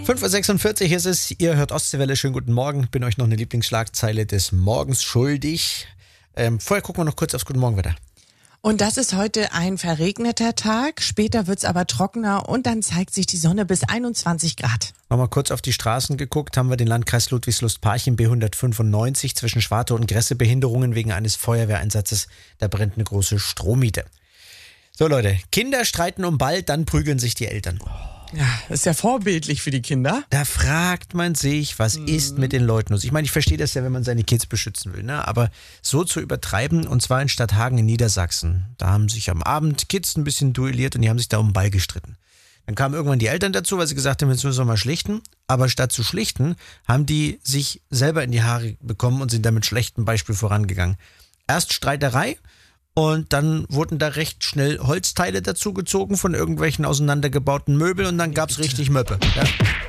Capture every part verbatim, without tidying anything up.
fünf Uhr sechsundvierzig ist es, ihr hört Ostseewelle, schönen guten Morgen. Bin euch noch eine Lieblingsschlagzeile des Morgens schuldig. Ähm, vorher gucken wir noch kurz aufs Guten Morgenwetter. Und das ist heute ein verregneter Tag, später wird's aber trockener und dann zeigt sich die Sonne bis einundzwanzig Grad. Nochmal kurz auf die Straßen geguckt, haben wir den Landkreis Ludwigslust-Parchim B hundertfünfundneunzig zwischen Schwarte und Gresse Behinderungen wegen eines Feuerwehreinsatzes. Da brennt eine große Strommiete. So Leute, Kinder streiten um Ball, dann prügeln sich die Eltern. Ja, ist ja vorbildlich für die Kinder. Da fragt man sich, was mhm. ist mit den Leuten los? Ich meine, ich verstehe das ja, wenn man seine Kids beschützen will, ne? Aber so zu übertreiben, und zwar in Stadthagen in Niedersachsen. Da haben sich am Abend Kids ein bisschen duelliert und die haben sich da um den Ball gestritten. Dann kamen irgendwann die Eltern dazu, weil sie gesagt haben, jetzt müssen wir mal schlichten. Aber statt zu schlichten, haben die sich selber in die Haare bekommen und sind da mit schlechtem Beispiel vorangegangen. Erst Streiterei. Und dann wurden da recht schnell Holzteile dazugezogen von irgendwelchen auseinandergebauten Möbeln und dann gab's richtig Möppe. Ja.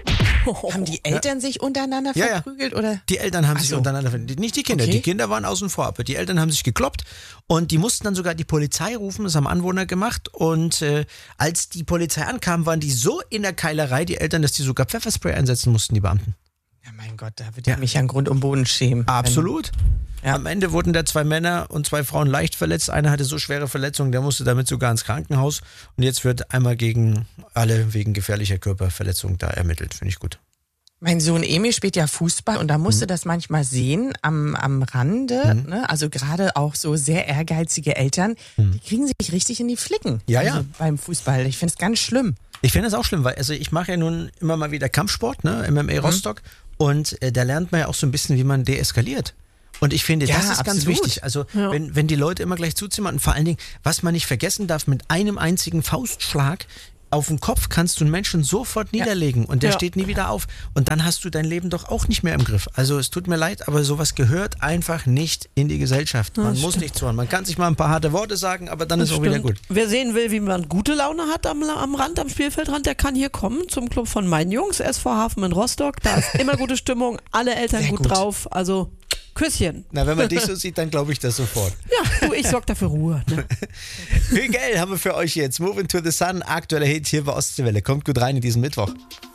Haben die Eltern ja. sich untereinander ja, verprügelt? Oder? Die Eltern haben Ach sich so. untereinander verprügelt. Nicht die Kinder, Okay. die Kinder waren außen vor. Aber die Eltern haben sich gekloppt und die mussten dann sogar die Polizei rufen. Das haben Anwohner gemacht. Und äh, als die Polizei ankam, waren die so in der Keilerei, die Eltern, dass die sogar Pfefferspray einsetzen mussten, die Beamten. Ja, mein Gott, da würde ich mich ja an Grund und Boden schämen. Absolut. Ja. Am Ende wurden da zwei Männer und zwei Frauen leicht verletzt. Einer hatte so schwere Verletzungen, der musste damit sogar ins Krankenhaus. Und jetzt wird einmal gegen alle wegen gefährlicher Körperverletzung da ermittelt. Finde ich gut. Mein Sohn Emil spielt ja Fußball und da musste mhm. das manchmal sehen am, am Rande. Mhm. Ne? Also gerade auch so sehr ehrgeizige Eltern, mhm. die kriegen sich richtig in die Flicken. Ja, also ja. Beim Fußball. Ich finde es ganz schlimm. Ich finde es auch schlimm, weil also ich mache ja nun immer mal wieder Kampfsport, ne, M M A Rostock. Mhm. Und äh, da lernt man ja auch so ein bisschen, wie man deeskaliert. Und ich finde, ja, das ist absolut. ganz wichtig. Also ja. wenn, wenn die Leute immer gleich zuzimmern und vor allen Dingen, was man nicht vergessen darf, mit einem einzigen Faustschlag auf den Kopf kannst du einen Menschen sofort ja. niederlegen und der ja. steht nie wieder auf. Und dann hast du dein Leben doch auch nicht mehr im Griff. Also es tut mir leid, aber sowas gehört einfach nicht in die Gesellschaft. Man das muss stimmt. nicht zuhören. Man kann sich mal ein paar harte Worte sagen, aber dann das ist auch stimmt. wieder gut. Wer sehen will, wie man gute Laune hat am, am Rand, am Spielfeldrand, der kann hier kommen zum Club von meinen Jungs, S V Hafen in Rostock. Da ist immer gute Stimmung, alle Eltern gut, gut drauf. Also Küsschen. Na, wenn man dich so sieht, dann glaube ich das sofort. Ja, du, ich sorge dafür Ruhe. Ne? Viel Geld haben wir für euch jetzt. Move into the Sun, aktueller Hit hier bei Ostseewelle. Kommt gut rein in diesen Mittwoch.